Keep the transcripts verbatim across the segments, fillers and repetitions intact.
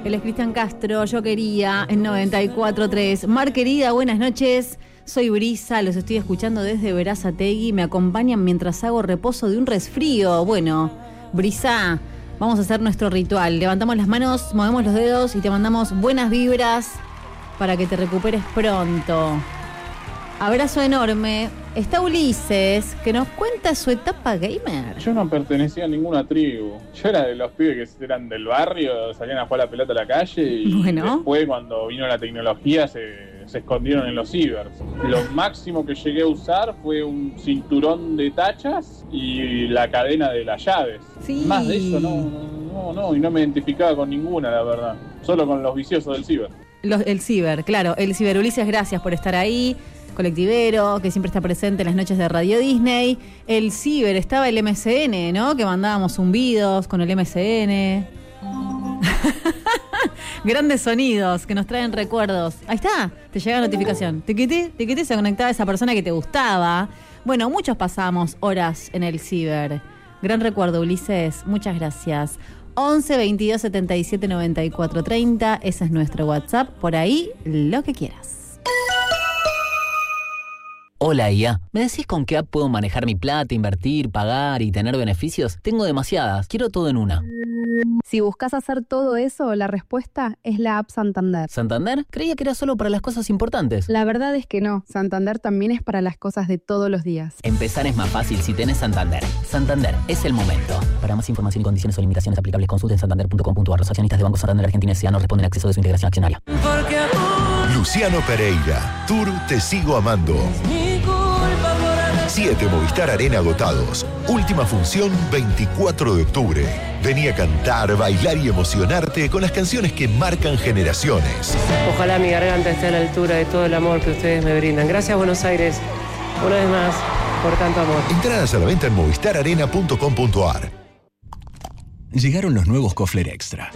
Él es Cristian Castro, yo quería en noventa y cuatro punto tres. Mar querida, buenas noches. Soy Brisa, los estoy escuchando desde Berazategui. Me acompañan mientras hago reposo de un resfrío. Bueno, Brisa, vamos a hacer nuestro ritual. Levantamos las manos, movemos los dedos y te mandamos buenas vibras para que te recuperes pronto. Abrazo enorme. Está Ulises, que nos cuenta su etapa gamer. Yo no pertenecía a ninguna tribu. Yo era de los pibes que eran del barrio, salían a jugar la pelota a la calle y bueno. Después, cuando vino la tecnología, se, se escondieron en los cibers. Lo máximo que llegué a usar fue un cinturón de tachas y la cadena de las llaves. Sí. Más de eso no, no, no, y no me identificaba con ninguna, la verdad. Solo con los viciosos del ciber. Los, el ciber, claro. El ciber. Ulises, gracias por estar ahí. Colectivero, que siempre está presente en las noches de Radio Disney. El ciber, estaba el M C N, ¿no? Que mandábamos zumbidos con el M C N. Grandes sonidos que nos traen recuerdos. Ahí está, te llega la notificación. Tiquití, tiquití, se conectaba esa persona que te gustaba. Bueno, muchos pasamos horas en el ciber. Gran recuerdo, Ulises. Muchas gracias. once, veintidós, setenta y siete, noventa y cuatro, treinta. Ese es nuestro WhatsApp. Por ahí, lo que quieras. Hola I A, ¿me decís con qué app puedo manejar mi plata, invertir, pagar y tener beneficios? Tengo demasiadas, quiero todo en una. Si buscas hacer todo eso, la respuesta es la app Santander. ¿Santander? Creía que era solo para las cosas importantes. La verdad es que no, Santander también es para las cosas de todos los días. Empezar es más fácil si tenés Santander. Santander, es el momento. Para más información y condiciones o limitaciones aplicables, consulten santander punto com punto a r. Los accionistas de Banco Santander Argentina S A no responden a acceso de su integración accionaria. Luciano Pereira, Tour Te Sigo Amando. Siete Movistar Arena agotados. Última función veinticuatro de octubre. Vení a cantar, bailar y emocionarte con las canciones que marcan generaciones. Ojalá mi garganta esté a la altura de todo el amor que ustedes me brindan. Gracias, Buenos Aires, una vez más, por tanto amor. Entradas a la venta en movistar arena punto com punto a r. Llegaron los nuevos Kofler Extra.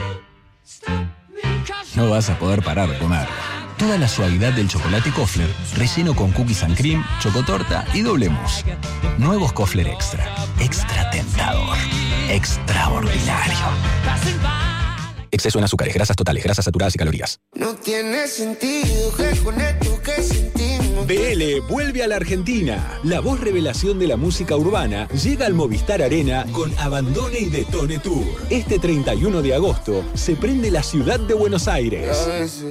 No vas a poder parar de comer. Toda la suavidad del chocolate Kofler, relleno con cookies and cream, chocotorta y doble mousse. Nuevos Kofler Extra. Extra tentador. Extraordinario. Exceso en azúcares, grasas totales, grasas saturadas y calorías. No tiene sentido que con esto que sentimos. B L vuelve a la Argentina. La voz revelación de la música urbana llega al Movistar Arena con Abandone y Detone Tour. Este treinta y uno de agosto se prende la ciudad de Buenos Aires.